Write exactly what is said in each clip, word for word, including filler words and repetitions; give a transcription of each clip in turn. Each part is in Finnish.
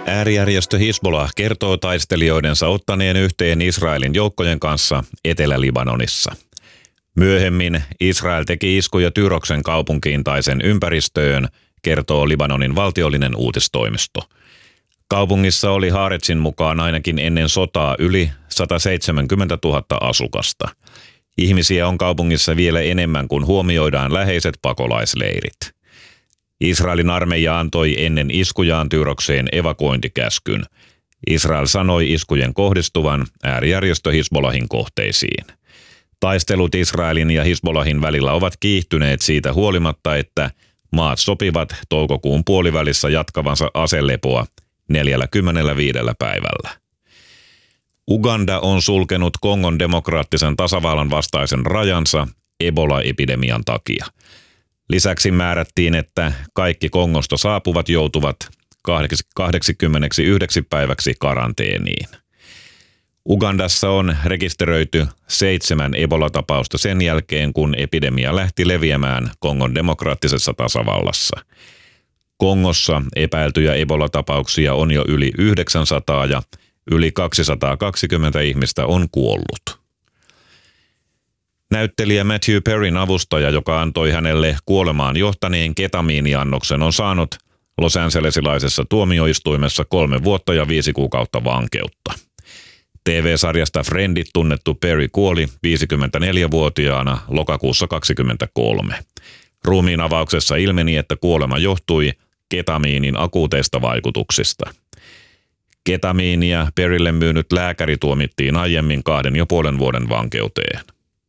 Äärijärjestö Hizbollah kertoo taistelijoidensa ottaneen yhteen Israelin joukkojen kanssa Etelä-Libanonissa. Myöhemmin Israel teki iskuja Tyroksen kaupunkiin tai sen ympäristöön, kertoo Libanonin valtiollinen uutistoimisto. Kaupungissa oli Haaretsin mukaan ainakin ennen sotaa yli sata seitsemänkymmentätuhatta asukasta. Ihmisiä on kaupungissa vielä enemmän kuin huomioidaan läheiset pakolaisleirit. Israelin armeija antoi ennen iskujaan Tyrokseen evakuointikäskyn. Israel sanoi iskujen kohdistuvan äärijärjestö Hizbollahin kohteisiin. Taistelut Israelin ja Hizbollahin välillä ovat kiihtyneet siitä huolimatta, että maat sopivat toukokuun puolivälissä jatkavansa aselepoa neljäkymmentäviisi päivällä. Uganda on sulkenut Kongon demokraattisen tasavallan vastaisen rajansa Ebola-epidemian takia. Lisäksi määrättiin, että kaikki Kongosta saapuvat joutuvat kaksikymmentäyhdeksän päiväksi karanteeniin. Ugandassa on rekisteröity seitsemän Ebola-tapausta sen jälkeen, kun epidemia lähti leviämään Kongon demokraattisessa tasavallassa. Kongossa epäiltyjä Ebola-tapauksia on jo yli yhdeksänsataa ja yli kaksisataakaksikymmentä ihmistä on kuollut. Näyttelijä Matthew Perryn avustaja, joka antoi hänelle kuolemaan johtaneen ketamiiniannoksen, on saanut Los Angelesilaisessa tuomioistuimessa kolme vuotta ja viisi kuukautta vankeutta. T V-sarjasta Friendit tunnettu Perry kuoli viisikymmentäneljävuotiaana lokakuussa kaksikymmentäkolme. Ruumiin avauksessa ilmeni, että kuolema johtui ketamiinin akuuteista vaikutuksista. Ketamiinia Perrylle myynyt lääkäri tuomittiin aiemmin kahden ja puolen vuoden vankeuteen.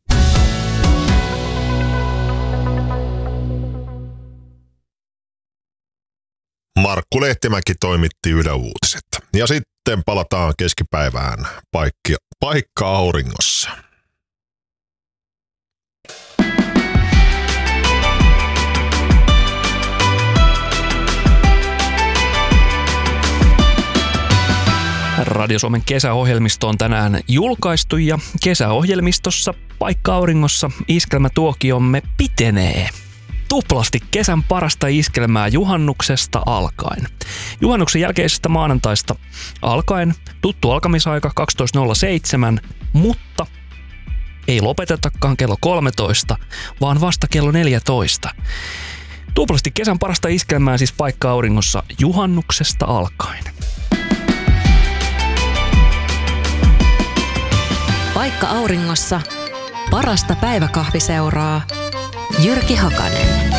Markku Lehtimäki toimitti Yle Uutiset. Ja sitten palataan keskipäivään paikka, paikka auringossa. Radio Suomen kesäohjelmisto on tänään julkaistu ja kesäohjelmistossa paikka auringossa iskelmätuokiomme pitenee. Tuplasti kesän parasta iskelmää juhannuksesta alkaen. Juhannuksen jälkeisestä maanantaista alkaen tuttu alkamisaika kaksitoista nolla seitsemän, mutta ei lopetetakaan kello kolmetoista, vaan vasta kello neljätoista. Tuplasti kesän parasta iskelmää siis paikka auringossa juhannuksesta alkaen. Paikka auringossa parasta päiväkahviseuraa Jyrki Hakanen.